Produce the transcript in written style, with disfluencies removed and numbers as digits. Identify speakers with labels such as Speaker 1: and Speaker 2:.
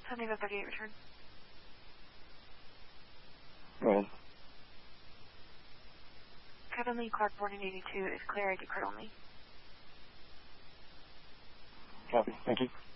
Speaker 1: 7538, return.
Speaker 2: Go ahead.
Speaker 1: Kevin Lee, Clark, boarding 82 is clear. I depart only.
Speaker 2: Copy. Thank you.